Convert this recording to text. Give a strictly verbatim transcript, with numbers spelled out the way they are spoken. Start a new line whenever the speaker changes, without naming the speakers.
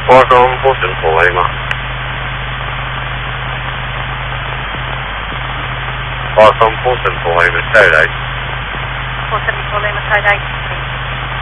Boston, Boston for Lima. Boston, Boston for Lima, code eight.
four seven four Lima, code eight.